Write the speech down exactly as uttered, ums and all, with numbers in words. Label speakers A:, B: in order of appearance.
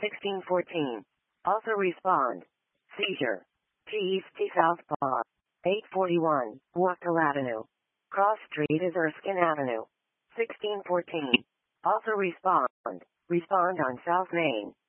A: sixteen fourteen. Also respond. Seizure. T East T Southpaw. eight forty-one. Wachtel Avenue. Cross Street is Erskine Avenue. sixteen fourteen. Also respond. Respond on South Main.